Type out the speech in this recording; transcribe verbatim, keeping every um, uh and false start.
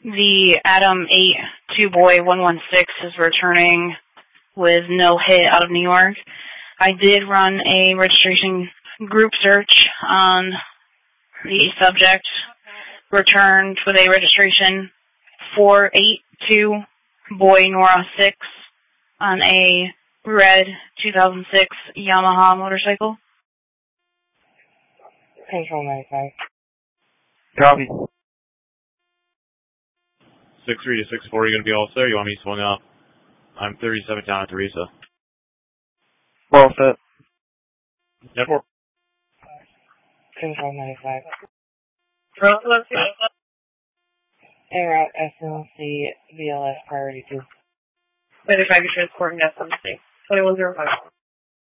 The Adam eight two boy one one six is returning with no hit out of New York. I did run a registration group search on the subject, returned with a registration four eight two boy Nora six on a red two thousand six Yamaha motorcycle. Control ninety-five. Copy. six three to six four, you going to be all set? You want me to swing up? I'm thirty-seven down at Teresa. Well set. ten four. Control ninety-five. Front left, En route S L C V L S priority two. thirty-five, you transporting S M C. twenty-one zero five.